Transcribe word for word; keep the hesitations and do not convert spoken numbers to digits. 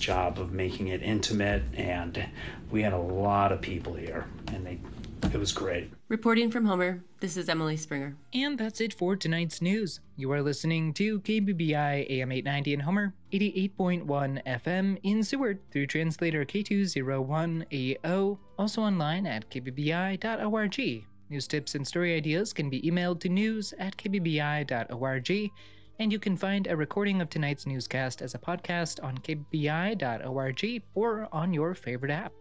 job of making it intimate, and we had a lot of people here, and they it was great. Reporting from Homer, this is Emily Springer. And that's it for tonight's news. You are listening to K B B I A M eight ninety in Homer, eighty-eight point one F M in Seward through translator K two oh one A O, also online at k b b i dot org. News tips and story ideas can be emailed to news at k b b i dot org, and you can find a recording of tonight's newscast as a podcast on k b b i dot org or on your favorite app.